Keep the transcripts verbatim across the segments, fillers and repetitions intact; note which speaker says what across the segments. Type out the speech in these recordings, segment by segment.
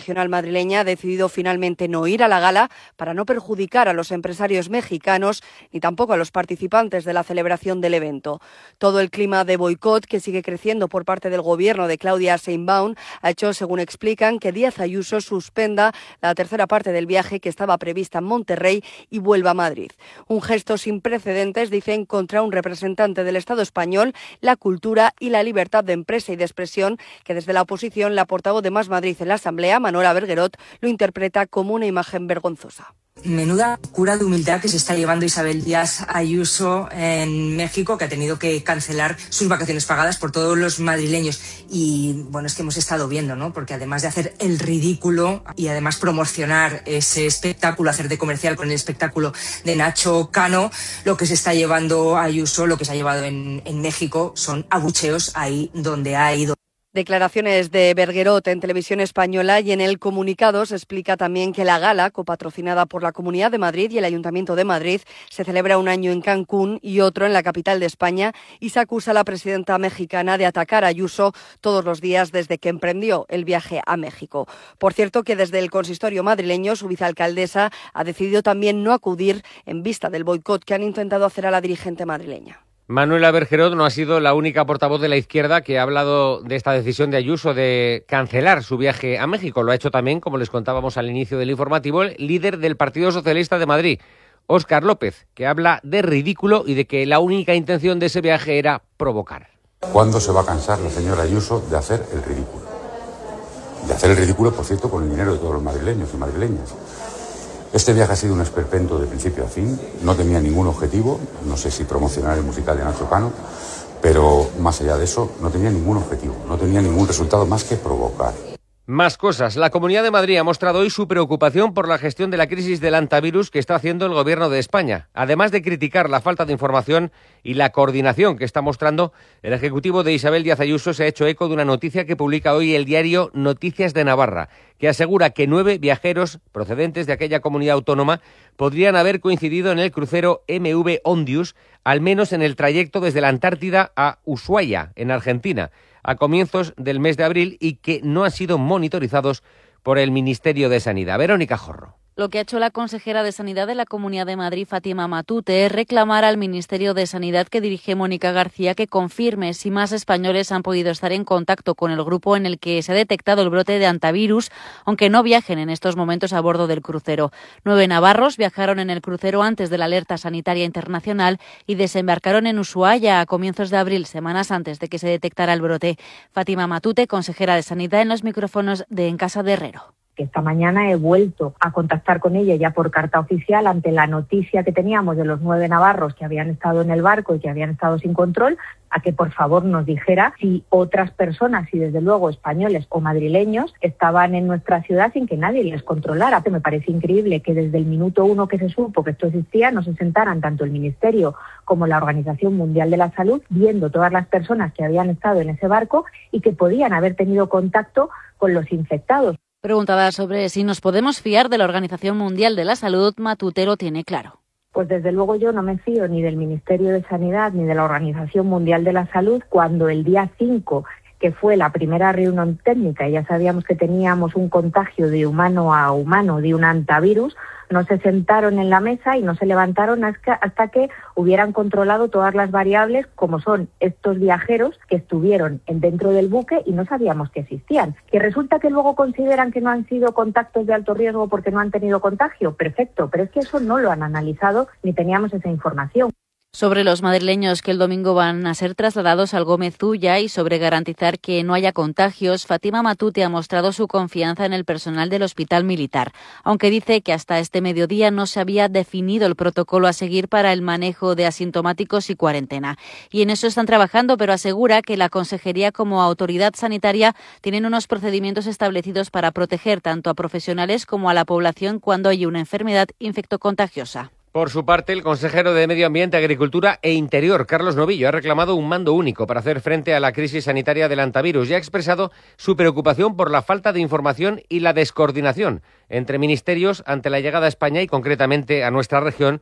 Speaker 1: regional madrileña ha decidido finalmente no ir a la gala para no perjudicar a los empresarios mexicanos ni tampoco a los participantes de la celebración del evento. Todo el clima de boicot que sigue creciendo por parte del gobierno de Claudia Sheinbaum ha hecho, según explican, que Díaz Ayuso suspenda la tercera parte del viaje que estaba prevista en Monterrey y vuelva a Madrid. Un gesto sin precedentes, dicen, contra un representante del Estado español, la cultura y la libertad de empresa y de expresión, que desde la oposición la portavoz de Más Madrid en la Asamblea, Manuela Berguerot, lo interpreta como una imagen vergonzosa.
Speaker 2: Menuda cura de humildad que se está llevando Isabel Díaz Ayuso en México, que ha tenido que cancelar sus vacaciones pagadas por todos los madrileños. Y bueno, es que hemos estado viendo, ¿no? Porque además de hacer el ridículo y además promocionar ese espectáculo, hacer de comercial con el espectáculo de Nacho Cano, lo que se está llevando Ayuso, lo que se ha llevado en, en México, son abucheos ahí donde ha ido.
Speaker 1: Declaraciones de Berguerot en Televisión Española, y en el comunicado se explica también que la gala, copatrocinada por la Comunidad de Madrid y el Ayuntamiento de Madrid, se celebra un año en Cancún y otro en la capital de España, y se acusa a la presidenta mexicana de atacar a Ayuso todos los días desde que emprendió el viaje a México. Por cierto, que desde el consistorio madrileño su vicealcaldesa ha decidido también no acudir en vista del boicot que han intentado hacer a la dirigente madrileña.
Speaker 3: Manuela Berguerot no ha sido la única portavoz de la izquierda que ha hablado de esta decisión de Ayuso de cancelar su viaje a México. Lo ha hecho también, como les contábamos al inicio del informativo, el líder del Partido Socialista de Madrid, Óscar López, que habla de ridículo y de que la única intención de ese viaje era provocar.
Speaker 4: ¿Cuándo se va a cansar la señora Ayuso de hacer el ridículo? De hacer el ridículo, por cierto, con el dinero de todos los madrileños y madrileñas. Este viaje ha sido un esperpento de principio a fin, no tenía ningún objetivo, no sé si promocionar el musical de Nacho Cano, pero más allá de eso no tenía ningún objetivo, no tenía ningún resultado más que provocar.
Speaker 3: Más cosas. La Comunidad de Madrid ha mostrado hoy su preocupación por la gestión de la crisis del hantavirus que está haciendo el Gobierno de España. Además de criticar la falta de información y la coordinación que está mostrando, el Ejecutivo de Isabel Díaz Ayuso se ha hecho eco de una noticia que publica hoy el diario Noticias de Navarra, que asegura que nueve viajeros procedentes de aquella comunidad autónoma podrían haber coincidido en el crucero M V Ondius, al menos en el trayecto desde la Antártida a Ushuaia, en Argentina, a comienzos del mes de abril, y que no han sido monitorizados por el Ministerio de Sanidad. Verónica Jorro.
Speaker 5: Lo que ha hecho la consejera de Sanidad de la Comunidad de Madrid, Fátima Matute, es reclamar al Ministerio de Sanidad que dirige Mónica García que confirme si más españoles han podido estar en contacto con el grupo en el que se ha detectado el brote de hantavirus, aunque no viajen en estos momentos a bordo del crucero. Nueve navarros viajaron en el crucero antes de la alerta sanitaria internacional y desembarcaron en Ushuaia a comienzos de abril, semanas antes de que se detectara el brote. Fátima Matute, consejera de Sanidad, en los micrófonos de En Casa de Herrero.
Speaker 6: Que esta mañana he vuelto a contactar con ella ya por carta oficial ante la noticia que teníamos de los nueve navarros que habían estado en el barco y que habían estado sin control, a que por favor nos dijera si otras personas, y desde luego españoles o madrileños, estaban en nuestra ciudad sin que nadie les controlara. Me parece increíble que desde el minuto uno que se supo que esto existía no se sentaran tanto el Ministerio como la Organización Mundial de la Salud viendo todas las personas que habían estado en ese barco y que podían haber tenido contacto con los infectados.
Speaker 5: Preguntada sobre si nos podemos fiar de la Organización Mundial de la Salud, Matute lo tiene claro.
Speaker 6: Pues desde luego yo no me fío ni del Ministerio de Sanidad ni de la Organización Mundial de la Salud, cuando el día cinco, que fue la primera reunión técnica, y ya sabíamos que teníamos un contagio de humano a humano de un hantavirus, no se sentaron en la mesa y no se levantaron hasta que hubieran controlado todas las variables, como son estos viajeros que estuvieron dentro del buque y no sabíamos que existían. Que resulta que luego consideran que no han sido contactos de alto riesgo porque no han tenido contagio, perfecto, pero es que eso no lo han analizado ni teníamos esa información.
Speaker 5: Sobre los madrileños que el domingo van a ser trasladados al Gómez Ulla y sobre garantizar que no haya contagios, Fátima Matute ha mostrado su confianza en el personal del Hospital Militar, aunque dice que hasta este mediodía no se había definido el protocolo a seguir para el manejo de asintomáticos y cuarentena. Y en eso están trabajando, pero asegura que la Consejería como autoridad sanitaria tienen unos procedimientos establecidos para proteger tanto a profesionales como a la población cuando hay una enfermedad infectocontagiosa.
Speaker 3: Por su parte, el consejero de Medio Ambiente, Agricultura e Interior, Carlos Novillo, ha reclamado un mando único para hacer frente a la crisis sanitaria del hantavirus y ha expresado su preocupación por la falta de información y la descoordinación entre ministerios ante la llegada a España y concretamente a nuestra región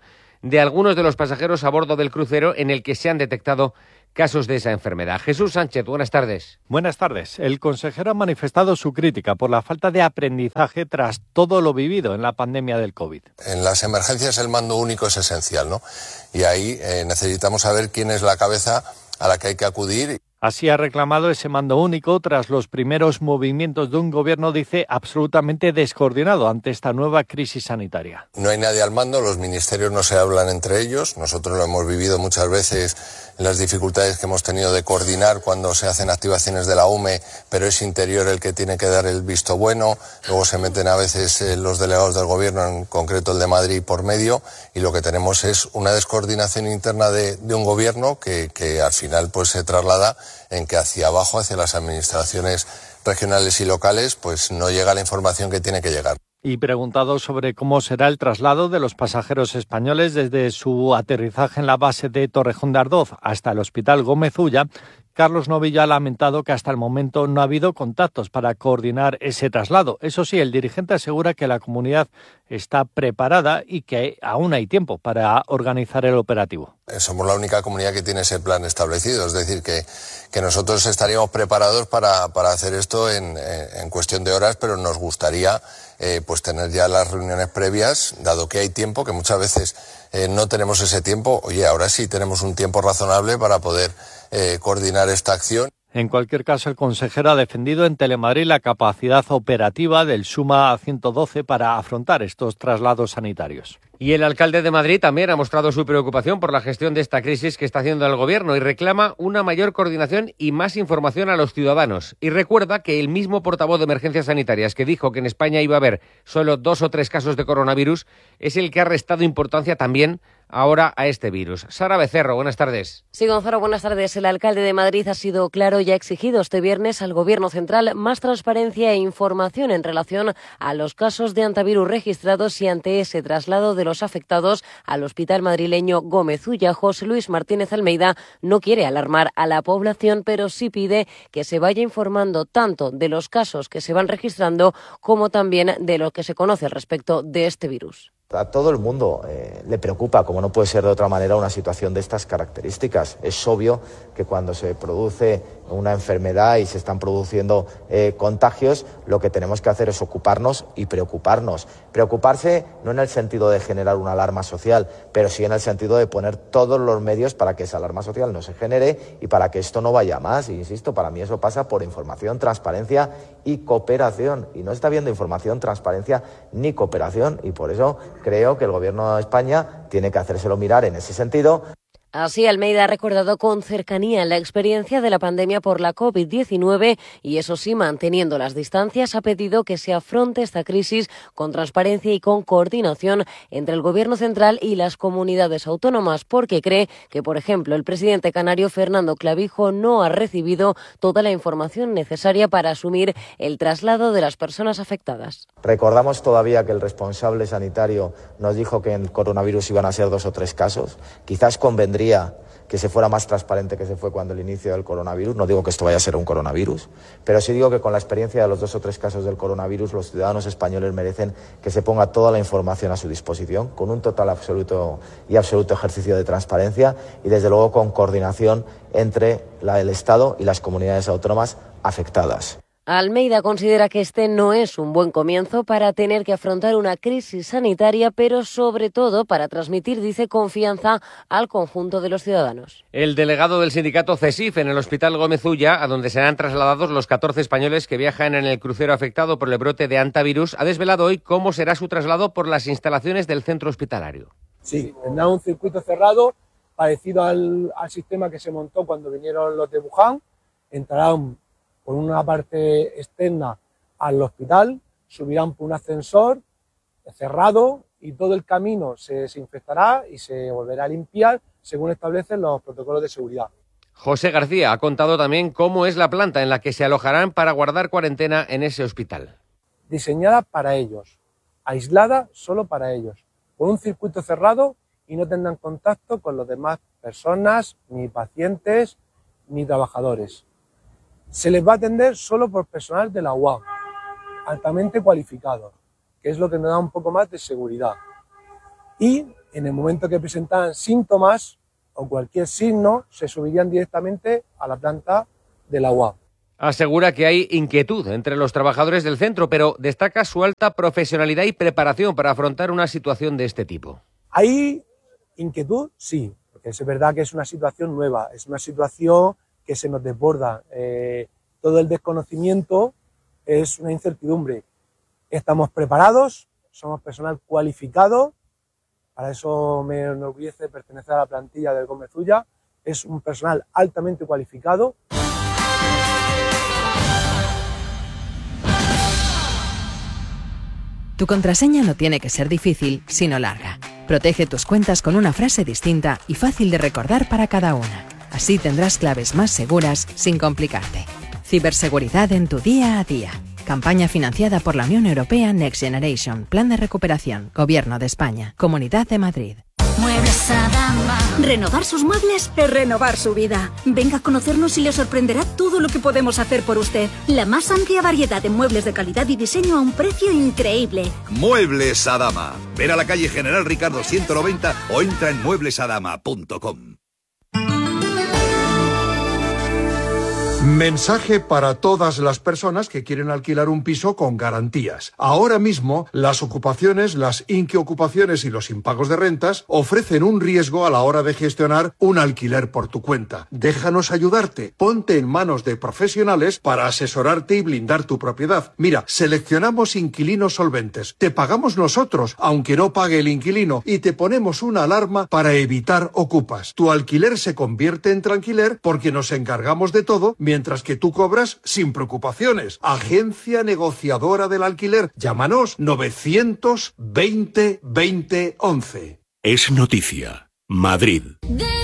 Speaker 3: de algunos de los pasajeros a bordo del crucero en el que se han detectado casos de esa enfermedad. Jesús Sánchez, buenas tardes.
Speaker 7: Buenas tardes. El consejero ha manifestado su crítica por la falta de aprendizaje tras todo lo vivido en la pandemia del COVID.
Speaker 8: En las emergencias el mando único es esencial, ¿no? Y ahí eh, necesitamos saber quién es la cabeza a la que hay que acudir.
Speaker 7: Así ha reclamado ese mando único tras los primeros movimientos de un gobierno, dice, absolutamente descoordinado ante esta nueva crisis sanitaria.
Speaker 8: No hay nadie al mando, los ministerios no se hablan entre ellos. Nosotros lo hemos vivido muchas veces en las dificultades que hemos tenido de coordinar cuando se hacen activaciones de la U M E, pero es Interior el que tiene que dar el visto bueno. Luego se meten a veces eh, los delegados del gobierno, en concreto el de Madrid, por medio, y lo que tenemos es una descoordinación interna de, de un gobierno que, que al final pues se traslada en que hacia abajo, hacia las administraciones regionales y locales, pues no llega la información que tiene que llegar.
Speaker 7: Y preguntado sobre cómo será el traslado de los pasajeros españoles desde su aterrizaje en la base de Torrejón de Ardoz hasta el Hospital Gómez Ulla, Carlos Novillo ha lamentado que hasta el momento no ha habido contactos para coordinar ese traslado. Eso sí, el dirigente asegura que la comunidad está preparada y que aún hay tiempo para organizar el operativo.
Speaker 8: Somos la única comunidad que tiene ese plan establecido, es decir, que, que nosotros estaríamos preparados para, para hacer esto en, en cuestión de horas, pero nos gustaría eh, pues tener ya las reuniones previas, dado que hay tiempo, que muchas veces eh, no tenemos ese tiempo. Oye, ahora sí tenemos un tiempo razonable para poder eh, coordinar esta acción.
Speaker 7: En cualquier caso, el consejero ha defendido en Telemadrid la capacidad operativa del SUMA ciento doce para afrontar estos traslados sanitarios.
Speaker 3: Y el alcalde de Madrid también ha mostrado su preocupación por la gestión de esta crisis que está haciendo el gobierno y reclama una mayor coordinación y más información a los ciudadanos. Y recuerda que el mismo portavoz de Emergencias Sanitarias que dijo que en España iba a haber solo dos o tres casos de coronavirus es el que ha restado importancia también ahora a este virus. Sara Becerro, buenas tardes.
Speaker 9: Sí, Gonzalo, buenas tardes. El alcalde de Madrid ha sido claro y ha exigido este viernes al Gobierno central más transparencia e información en relación a los casos de antivirus registrados y ante ese traslado de los afectados al hospital madrileño Gómez Ulla. José Luis Martínez Almeida no quiere alarmar a la población, pero sí pide que se vaya informando tanto de los casos que se van registrando como también de lo que se conoce al respecto de este virus.
Speaker 10: A todo el mundo eh, le preocupa, como no puede ser de otra manera, una situación de estas características. Es obvio que cuando se produce una enfermedad y se están produciendo eh, contagios, lo que tenemos que hacer es ocuparnos y preocuparnos. Preocuparse no en el sentido de generar una alarma social, pero sí en el sentido de poner todos los medios para que esa alarma social no se genere y para que esto no vaya más. Y insisto, para mí eso pasa por información, transparencia y cooperación. Y no está habiendo información, transparencia ni cooperación, y por eso creo que el Gobierno de España tiene que hacérselo mirar en ese sentido.
Speaker 9: Así, Almeida ha recordado con cercanía la experiencia de la pandemia por la COVID diecinueve y, eso sí, manteniendo las distancias, ha pedido que se afronte esta crisis con transparencia y con coordinación entre el Gobierno central y las comunidades autónomas, porque cree que, por ejemplo, el presidente canario Fernando Clavijo no ha recibido toda la información necesaria para asumir el traslado de las personas afectadas.
Speaker 10: Recordamos todavía que el responsable sanitario nos dijo que en el coronavirus iban a ser dos o tres casos. Quizás convendría que se fuera más transparente que se fue cuando el inicio del coronavirus. No digo que esto vaya a ser un coronavirus, pero sí digo que con la experiencia de los dos o tres casos del coronavirus, los ciudadanos españoles merecen que se ponga toda la información a su disposición, con un total absoluto y absoluto ejercicio de transparencia y, desde luego, con coordinación entre la, el Estado y las comunidades autónomas afectadas.
Speaker 9: Almeida considera que este no es un buen comienzo para tener que afrontar una crisis sanitaria, pero sobre todo para transmitir, dice, confianza al conjunto de los ciudadanos.
Speaker 3: El delegado del sindicato CESIF en el Hospital Gómez Ulla, a donde serán trasladados los catorce españoles que viajan en el crucero afectado por el brote de antivirus, ha desvelado hoy cómo será su traslado por las instalaciones del centro hospitalario.
Speaker 11: Sí, tendrá un circuito cerrado parecido al, al sistema que se montó cuando vinieron los de Wuhan. Entrarán por una parte externa al hospital, subirán por un ascensor cerrado y todo el camino se desinfectará y se volverá a limpiar según establecen los protocolos de seguridad.
Speaker 3: José García ha contado también cómo es la planta en la que se alojarán para guardar cuarentena en ese hospital.
Speaker 11: Diseñada para ellos, aislada solo para ellos, con un circuito cerrado y no tendrán contacto con las demás personas, ni pacientes, ni trabajadores. Se les va a atender solo por personal de la U A M, altamente cualificado, que es lo que nos da un poco más de seguridad. y en el momento que presentaran síntomas o cualquier signo, se subirían directamente a la planta de la U A.
Speaker 3: Asegura que hay inquietud entre los trabajadores del centro, pero destaca su alta profesionalidad y preparación para afrontar una situación de este tipo.
Speaker 11: ¿Hay inquietud? Sí, porque es verdad que es una situación nueva, es una situación que se nos desborda. Eh, todo el desconocimiento es una incertidumbre. Estamos preparados, somos personal cualificado. Para eso me enorgullece pertenecer a la plantilla del Gómez Ulla. Es un personal altamente cualificado.
Speaker 12: Tu contraseña no tiene que ser difícil, sino larga. Protege tus cuentas con una frase distinta y fácil de recordar para cada una. Así tendrás claves más seguras sin complicarte. Ciberseguridad en tu día a día. Campaña financiada por la Unión Europea Next Generation. Plan de recuperación. Gobierno de España. Comunidad de Madrid.
Speaker 13: Muebles Adama. Renovar sus muebles es renovar su vida. Venga a conocernos y le sorprenderá todo lo que podemos hacer por usted. La más amplia variedad de muebles de calidad y diseño a un precio increíble.
Speaker 14: Muebles Adama. Ven a la calle General Ricardo ciento noventa o entra en muebles adama punto com.
Speaker 15: Mensaje para todas las personas que quieren alquilar un piso con garantías. Ahora mismo, las ocupaciones, las inquiocupaciones y los impagos de rentas ofrecen un riesgo a la hora de gestionar un alquiler por tu cuenta. Déjanos ayudarte. Ponte en manos de profesionales para asesorarte y blindar tu propiedad. Mira, seleccionamos inquilinos solventes. Te pagamos nosotros, aunque no pague el inquilino, y te ponemos una alarma para evitar ocupas. Tu alquiler se convierte en tranquiler porque nos encargamos de todo, mientras que tú cobras sin preocupaciones. Agencia Negociadora del Alquiler. Llámanos novecientos veinte veinte once.
Speaker 16: Es noticia. Madrid.